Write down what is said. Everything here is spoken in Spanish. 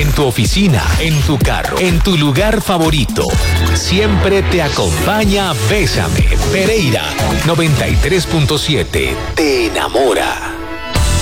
en tu oficina, en tu carro, en tu lugar favorito. Siempre te acompaña Bésame. Pereira 93.7 te enamora.